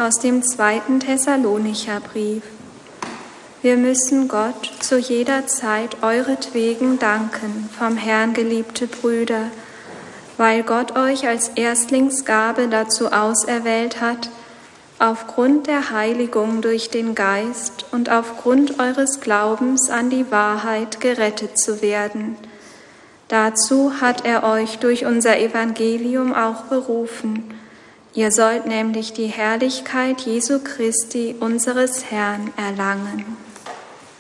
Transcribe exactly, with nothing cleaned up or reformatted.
aus dem zweiten Thessalonicher Brief. Wir müssen Gott zu jeder Zeit euretwegen danken, vom Herrn geliebte Brüder, weil Gott euch als Erstlingsgabe dazu auserwählt hat, aufgrund der Heiligung durch den Geist und aufgrund eures Glaubens an die Wahrheit gerettet zu werden. Dazu hat er euch durch unser Evangelium auch berufen. Ihr sollt nämlich die Herrlichkeit Jesu Christi, unseres Herrn, erlangen.